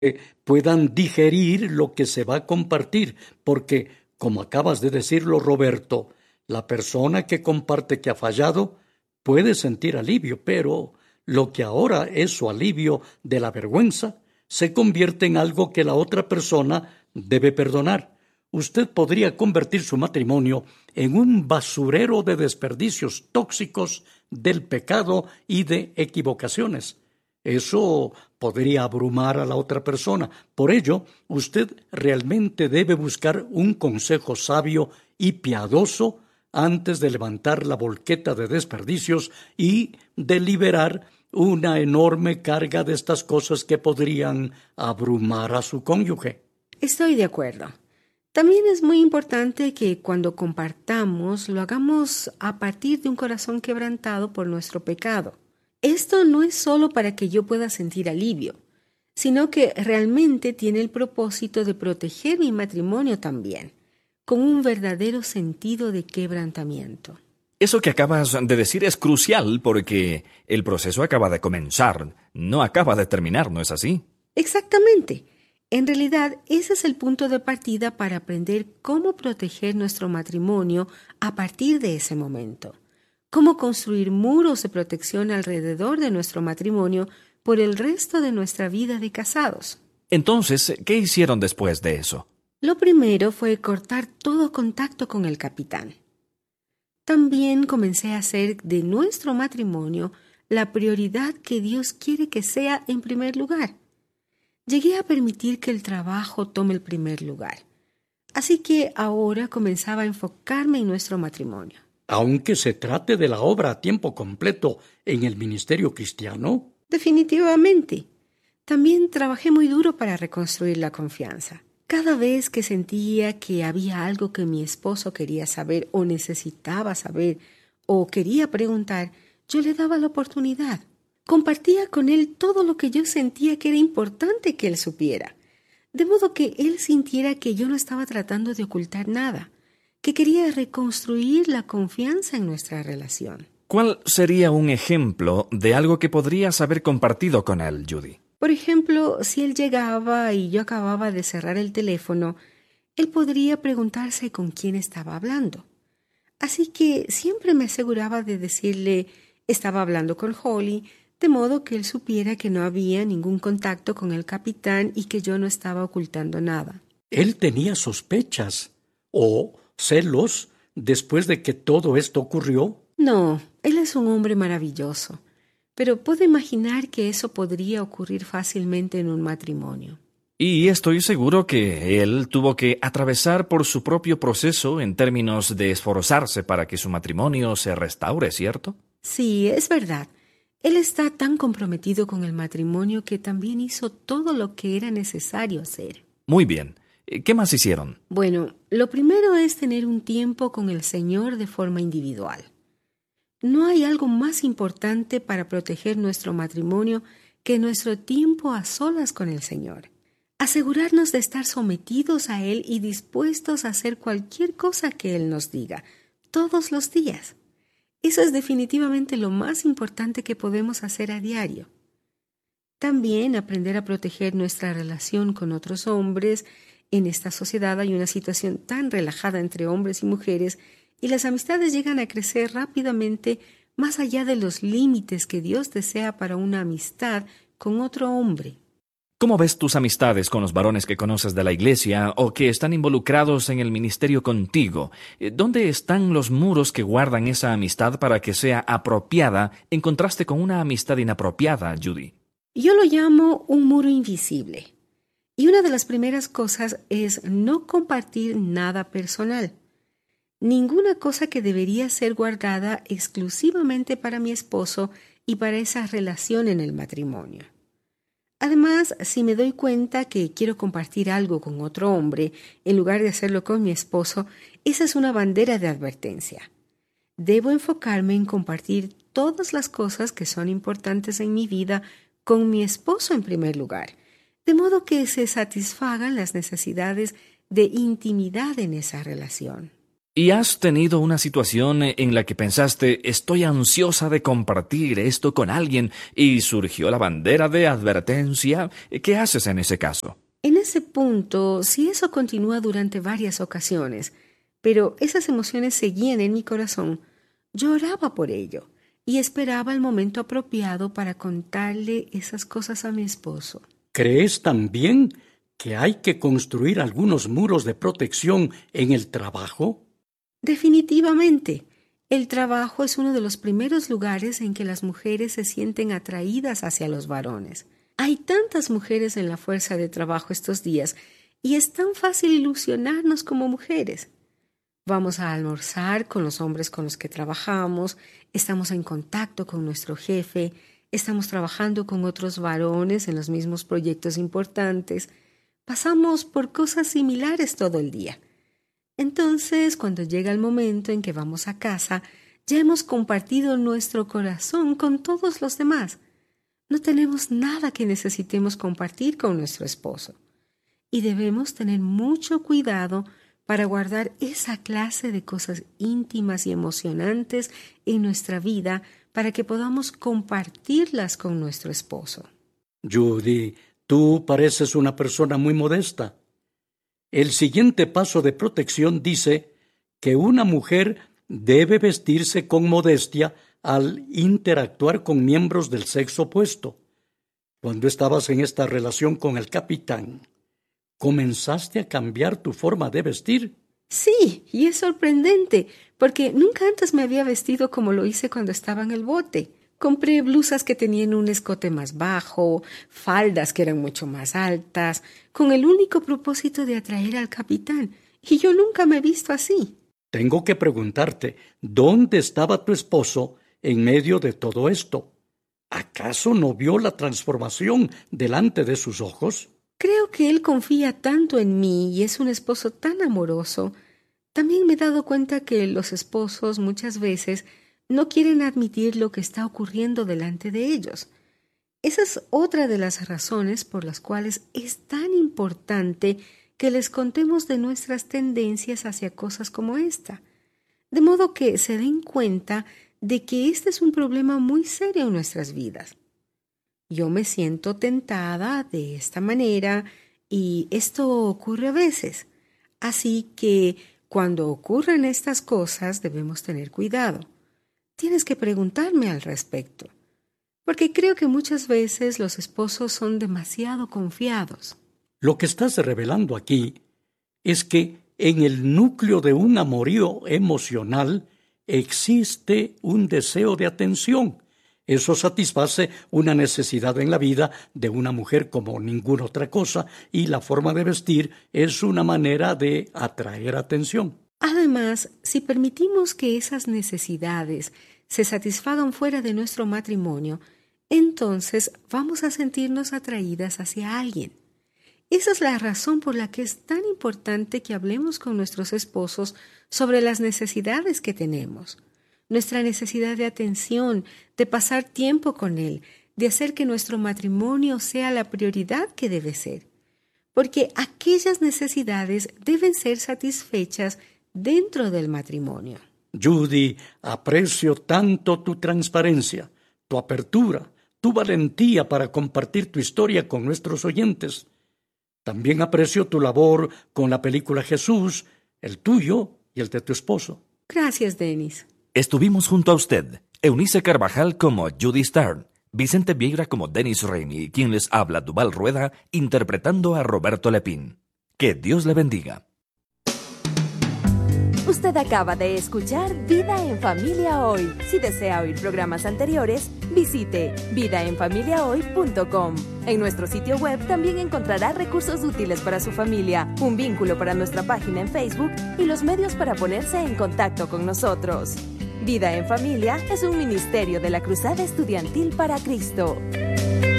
puedan digerir lo que se va a compartir, porque, como acabas de decirlo, Roberto, la persona que comparte que ha fallado puede sentir alivio, pero lo que ahora es su alivio de la vergüenza se convierte en algo que la otra persona debe perdonar. Usted podría convertir su matrimonio en un basurero de desperdicios tóxicos del pecado y de equivocaciones. Eso podría abrumar a la otra persona. Por ello, usted realmente debe buscar un consejo sabio y piadoso antes de levantar la volqueta de desperdicios y de liberar una enorme carga de estas cosas que podrían abrumar a su cónyuge. Estoy de acuerdo. También es muy importante que cuando compartamos lo hagamos a partir de un corazón quebrantado por nuestro pecado. Esto no es solo para que yo pueda sentir alivio, sino que realmente tiene el propósito de proteger mi matrimonio también, con un verdadero sentido de quebrantamiento. Eso que acabas de decir es crucial porque el proceso acaba de comenzar, no acaba de terminar, ¿no es así? Exactamente. En realidad, ese es el punto de partida para aprender cómo proteger nuestro matrimonio a partir de ese momento. Cómo construir muros de protección alrededor de nuestro matrimonio por el resto de nuestra vida de casados. Entonces, ¿qué hicieron después de eso? Lo primero fue cortar todo contacto con el capitán. También comencé a hacer de nuestro matrimonio la prioridad que Dios quiere que sea en primer lugar. Llegué a permitir que el trabajo tome el primer lugar. Así que ahora comenzaba a enfocarme en nuestro matrimonio. Aunque se trate de la obra a tiempo completo en el ministerio cristiano. Definitivamente. También trabajé muy duro para reconstruir la confianza. Cada vez que sentía que había algo que mi esposo quería saber o necesitaba saber o quería preguntar, yo le daba la oportunidad. Compartía con él todo lo que yo sentía que era importante que él supiera, de modo que él sintiera que yo no estaba tratando de ocultar nada, que quería reconstruir la confianza en nuestra relación. ¿Cuál sería un ejemplo de algo que podrías haber compartido con él, Judy? Por ejemplo, si él llegaba y yo acababa de cerrar el teléfono, él podría preguntarse con quién estaba hablando. Así que siempre me aseguraba de decirle, estaba hablando con Holly, de modo que él supiera que no había ningún contacto con el capitán y que yo no estaba ocultando nada. Él tenía sospechas o celos después de que todo esto ocurrió. No, él es un hombre maravilloso, pero puedo imaginar que eso podría ocurrir fácilmente en un matrimonio. Y estoy seguro que él tuvo que atravesar por su propio proceso en términos de esforzarse para que su matrimonio se restaure, ¿cierto? Sí, es verdad. Él está tan comprometido con el matrimonio que también hizo todo lo que era necesario hacer. Muy bien. ¿Qué más hicieron? Bueno, lo primero es tener un tiempo con el Señor de forma individual. No hay algo más importante para proteger nuestro matrimonio que nuestro tiempo a solas con el Señor. Asegurarnos de estar sometidos a Él y dispuestos a hacer cualquier cosa que Él nos diga, todos los días. Eso es definitivamente lo más importante que podemos hacer a diario. También aprender a proteger nuestra relación con otros hombres. En esta sociedad hay una situación tan relajada entre hombres y mujeres y las amistades llegan a crecer rápidamente más allá de los límites que Dios desea para una amistad con otro hombre. ¿Cómo ves tus amistades con los varones que conoces de la iglesia o que están involucrados en el ministerio contigo? ¿Dónde están los muros que guardan esa amistad para que sea apropiada en contraste con una amistad inapropiada, Judy? Yo lo llamo un muro invisible. Y una de las primeras cosas es no compartir nada personal. Ninguna cosa que debería ser guardada exclusivamente para mi esposo y para esa relación en el matrimonio. Además, si me doy cuenta que quiero compartir algo con otro hombre, en lugar de hacerlo con mi esposo, esa es una bandera de advertencia. Debo enfocarme en compartir todas las cosas que son importantes en mi vida con mi esposo en primer lugar, de modo que se satisfagan las necesidades de intimidad en esa relación. ¿Y has tenido una situación en la que pensaste, estoy ansiosa de compartir esto con alguien, y surgió la bandera de advertencia? ¿Qué haces en ese caso? En ese punto, si eso continúa durante varias ocasiones, pero esas emociones seguían en mi corazón, yo oraba por ello y esperaba el momento apropiado para contarle esas cosas a mi esposo. ¿Crees también que hay que construir algunos muros de protección en el trabajo? Definitivamente, el trabajo es uno de los primeros lugares en que las mujeres se sienten atraídas hacia los varones. Hay tantas mujeres en la fuerza de trabajo estos días y es tan fácil ilusionarnos como mujeres. Vamos a almorzar con los hombres con los que trabajamos, estamos en contacto con nuestro jefe, estamos trabajando con otros varones en los mismos proyectos importantes, pasamos por cosas similares todo el día. Entonces, cuando llega el momento en que vamos a casa, ya hemos compartido nuestro corazón con todos los demás. No tenemos nada que necesitemos compartir con nuestro esposo. Y debemos tener mucho cuidado para guardar esa clase de cosas íntimas y emocionantes en nuestra vida para que podamos compartirlas con nuestro esposo. Judy, tú pareces una persona muy modesta. El siguiente paso de protección dice que una mujer debe vestirse con modestia al interactuar con miembros del sexo opuesto. Cuando estabas en esta relación con el capitán, ¿comenzaste a cambiar tu forma de vestir? Sí, y es sorprendente, porque nunca antes me había vestido como lo hice cuando estaba en el bote. Compré blusas que tenían un escote más bajo, faldas que eran mucho más altas, con el único propósito de atraer al capitán, y yo nunca me he visto así. Tengo que preguntarte, ¿dónde estaba tu esposo en medio de todo esto? ¿Acaso no vio la transformación delante de sus ojos? Creo que él confía tanto en mí y es un esposo tan amoroso. También me he dado cuenta que los esposos muchas veces no quieren admitir lo que está ocurriendo delante de ellos. Esa es otra de las razones por las cuales es tan importante que les contemos de nuestras tendencias hacia cosas como esta, de modo que se den cuenta de que este es un problema muy serio en nuestras vidas. Yo me siento tentada de esta manera y esto ocurre a veces. Así que cuando ocurren estas cosas debemos tener cuidado. Tienes que preguntarme al respecto, porque creo que muchas veces los esposos son demasiado confiados. Lo que estás revelando aquí es que en el núcleo de un amorío emocional existe un deseo de atención. Eso satisface una necesidad en la vida de una mujer como ninguna otra cosa, y la forma de vestir es una manera de atraer atención. Además, si permitimos que esas necesidades se satisfagan fuera de nuestro matrimonio, entonces vamos a sentirnos atraídas hacia alguien. Esa es la razón por la que es tan importante que hablemos con nuestros esposos sobre las necesidades que tenemos. Nuestra necesidad de atención, de pasar tiempo con él, de hacer que nuestro matrimonio sea la prioridad que debe ser. Porque aquellas necesidades deben ser satisfechas dentro del matrimonio. Judy, aprecio tanto tu transparencia, tu apertura, tu valentía para compartir tu historia con nuestros oyentes. También aprecio tu labor con la película Jesús, el tuyo y el de tu esposo. Gracias, Dennis. Estuvimos junto a usted, Eunice Carvajal como Judy Stern, Vicente Vieira como Dennis Rainey, quien les habla, Duval Rueda, interpretando a Roberto Lepín. Que Dios le bendiga. Usted acaba de escuchar Vida en Familia Hoy. Si desea oír programas anteriores, visite vidaenfamiliahoy.com. En nuestro sitio web también encontrará recursos útiles para su familia, un vínculo para nuestra página en Facebook y los medios para ponerse en contacto con nosotros. Vida en Familia es un ministerio de la Cruzada Estudiantil para Cristo.